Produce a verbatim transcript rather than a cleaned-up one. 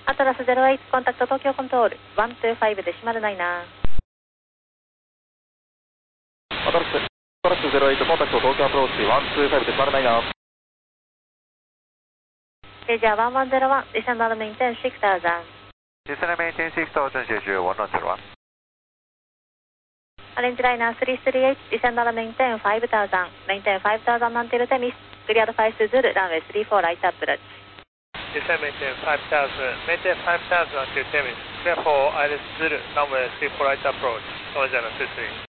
アトラスゼロエイトコンタクト東京コントロールワンツーファイブで閉まらないな。 アトラスアトラスゼロエイトコンタクト東京アプローチワンツーファイブで閉まらないな。 レジャーワンワンゼロワン、ディセンダーメインテンシックスタウザン。 ディセンダーメインテンシックスタウザン、ジェジューワンワンゼロワン。 アレンジライナースリースリーエイト、ディセンダーメインテンファイブタウザン、メインテンファイブタウザンマンテルテミス、クリアドファイスズル、ランウェイスリーフォーライトアップル。 ディセンメインテンファイブタウザン、メインテンファイブタウザンマンテルテミス、クリアフォーアイレスズル、ランウェイスリーフォーライトアップローチ、ノージャーのツースリー。